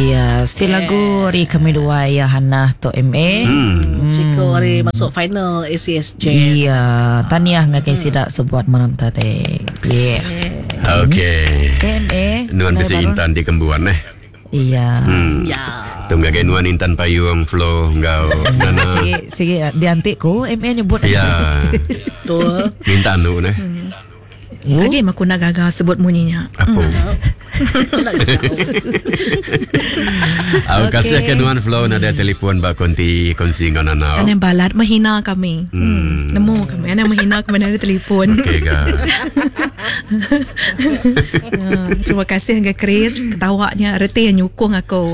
Ya, still lagu ri kami dua ya Hana to MA. Jika hari masuk final ACSJ. Iya, tahniah ngakai sidak sebuat malam tadi. Yeah. Okay. MA. Nuan besi intan di kembuan Iya. Ya. Tunggu ke nuan intan payung flow ngau. Nana. Sige diantikku MA nyebut. Ya. Betul. Minta anu Lagi aku nak gagal sebut munyinya. Apa? Aku kasih ke nuan flow nada telefon bak konti kongsi dengan nana. Anak balat menghina kami. Nemu kami. Anak menghina kami dari telefon. Okay ga. Terima kasih ke Chris. Ketawanya reti yang nyukung aku.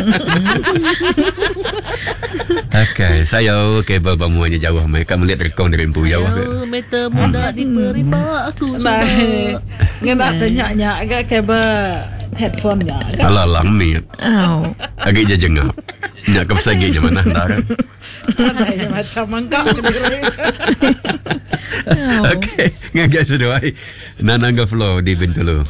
Okay, saya kabel bamuannya jauh. Mereka melihat rekam dari empu jauh. Meter muda diberi mak aku suka. Ngenak tanya agak kabel headphone-nya. Alah lami. Oh. Agak jajengap. Nak ke pesagi je mana dah kan. Macam mangkak. Okay, ngagak sudah. Nana ke flow di Bintulu.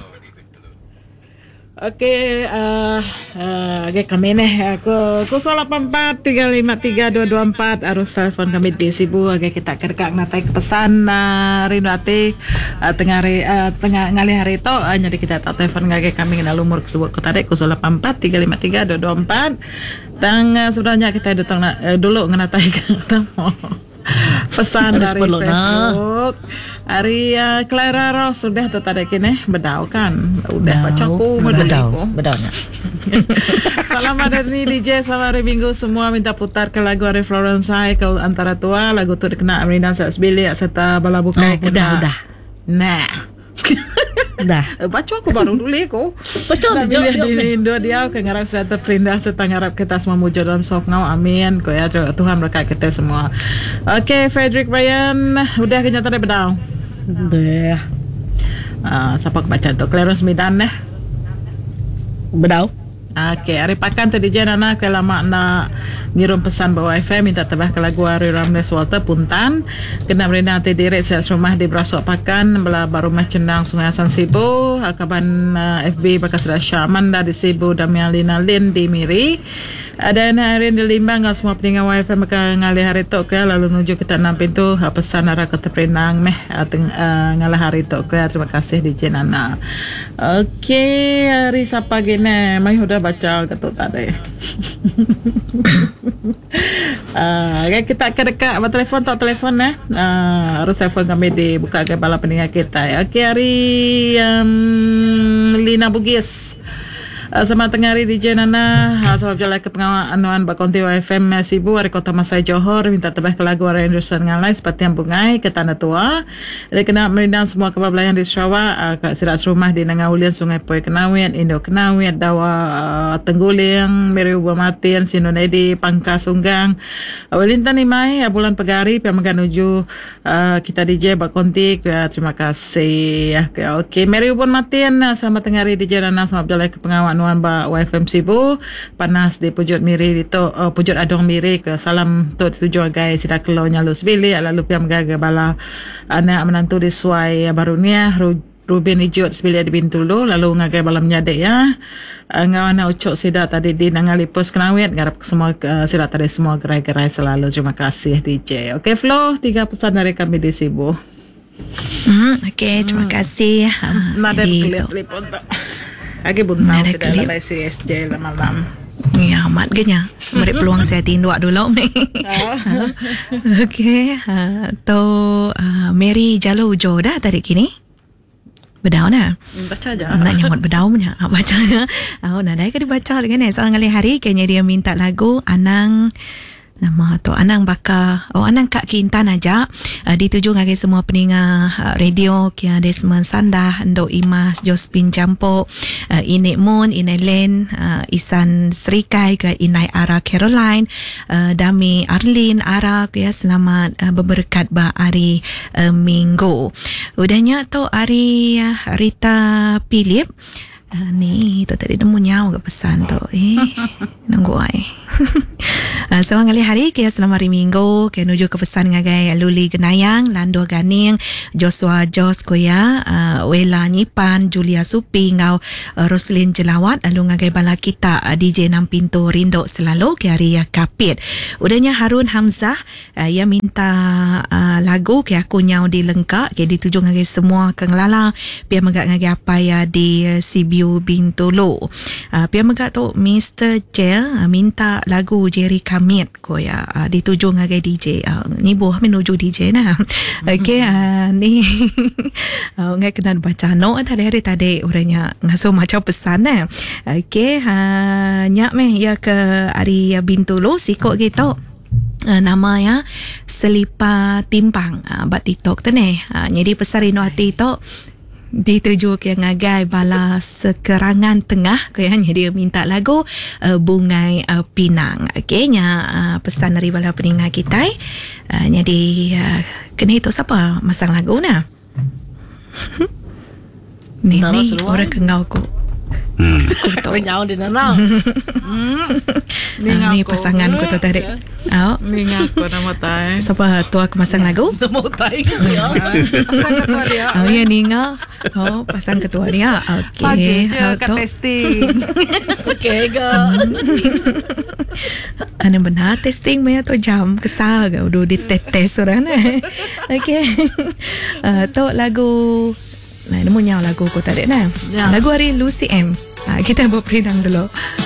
Okey, kami ni aku 084 353 224 arus telefon kami di Sibu agak kita kerkak natai pesan rindu hati tengah ngalih hari tu jadi kita tak telefon agak kami kena lumur sebut kota dek 084 353 224 tang sebenarnya kita datang dulu nganatai nama pesan dari Facebook. Hari Clara Ross sudah tu tadi kini bedau kan. Udah baca aku bedaunya. Selamat hari DJ, selamat hari Minggu semua minta putar ke lagu Ari Florence High ke antara tua lagu tu dikena Amrinan Sasbili serta bala bukai Udah. Nah. Dah. Baca aku baru dulu aku. Baca di Indo dia ke ngarap sudah terperindah serta ngarap kita semua mujur dalam sok ngau. Amin. Ko ya Tuhan berkat kita semua. Okay, Frederick Ryan udah kenyataan bedau. Dah. Siapa kebaca tu? Clarence Midan Bedau. Okay, hari pakan tadi je Nana ke lama nak ngirim pesan bawa FM minta tebah ke lagu Ari Ramles Walter Puntan kena merina hati direct saya rumah di Brasok Pakan belah baru rumah Cendang Sungai Asan Sibu akaban FB bakas dah Syaman dah di Sibu Damian Lina Lin di Miri ada Arin di Limbang dengan semua pendengar WFM ngalih hari tu ke lalu menuju kita enam pintu pesan arah kota Prenang ngalah hari tu ke terima kasih DJ Nana. Okey, hari siapa gini mai sudah baca ketuk tadi. Okay, kita kedekat bertelefon tak telefon harus telefon kami dibuka ke bala pendengar kita. Okey, hari Lina Bugis. Sama tengah hari DJ Nana sama berjalan ke pengawal anuan Bakonti FM Sibu dari Kota Masai Johor minta tebah ke lagu Ari Anderson ngalai seperti yang bungai ke Tanah Tua dia kena merindang semua kebablayan di Sarawak kat sirat rumah di Nangaulian Sungai Poi Kenawit Indo Kenawit Dawa Tengguling Meri Ubah Matin Sinonedi Pangkas Sunggang Welintan Imai bulan Pegari Piamagan Uju kita DJ Bakonti terima kasih. Okey, Meri Ubah Matin sama tengah hari DJ Nana sama berjalan ke pengawal nuan ba YFM Sibu panas di Pujut Miri itu Pujut Adong Miri ke salam tu tujuan gai sida kelo nyalu sebili lalu piam gaga bala anak menantu di Suai Barunia Ruben Ijut sebili di Bintulu lalu ngagai bala menyadek ya ngawana ucok sida tadi di Nangalipus Kenawit ngarap semua sida tadi semua gerai-gerai selalu terima kasih DJ. Okey Flo 3 pesan dari kami di Sibu. Okey terima kasih. Nada telefon tak lagi buntau sudah dalam CSJ malam. Ya, amat genya. Beri peluang saya tinduk dulu. Okey. To Mary Jalo Ujo dah tadi kini. Bedau na. Baca aja. Nak nyamut bedau punya. Baca aja. Nak dah ke dibaca dengan soal ngali hari kayaknya dia minta lagu Anang nama tu Anang Baka Anang Kak Kintan aja dituju ngagi semua pendengar radio kia Desmond Sandah Ndo Imas Jospin Jampo Inek Moon Inek Len Isan Serikai ke Inai Ara Caroline Dami Arlin Ara kia selamat berberkat ba hari Minggu udahnya tu hari Rita Philip ni tu tadi nemu nyawa ke pesan tu nunggu ai Selamat hari kaya selamat hari Minggu kaya nuju ke pesan ngagai Luli Genayang, Lando Ganing, Joshua Jos koya, Wela Nyipan, Julia Supi ngau Roslin Jelawat lalu ngagai bala kita DJ 6 Pintu Rindo selalu kaya Ria Kapit. Udahnya Harun Hamzah ia minta lagu kaya aku nyau di Lengkak kaya dituju ngagai semua kenglala pia megak ngagai apa ya di Sibiu Bintulu. Pia megak tu Mr. Jel minta lagu Jerry Kamit koya dituju ngagai DJ ni buah menuju DJ nah. Okey ni ngai kena baca no tadi orangnya ngaso macam pesan nah. Okey nyak meh ya ke hari Bintulu sikok gitu. Nama ya Selipa Timpang bat TikTok tu ni. Jadi pesan rindu hati tu dituju ke ngagai bala sekerangan tengah kayaknya dia minta lagu Bungai Pinang. Okey nya pesan dari bala peningat kita. Jadi kena itu siapa masang lagu nah. Ni orang kengau ko. Renyau di nana. Ni pasangan ko tu tadi. Ni ngaku nama tay. Siapa tua aku masang lagu? Mau tai ya. Pasang ketua dia. Ya Ninga. Pasang ketua dia. Saja Okey. je ke testing. Okey ke. Ana benar testing maya tu jam kesal ke udah ditetes orang nah. Okey. Tu lagu nemu nyau lagu ko tadi nah. Ya. Lagu hari Lucy M. Kita berperinang dulu.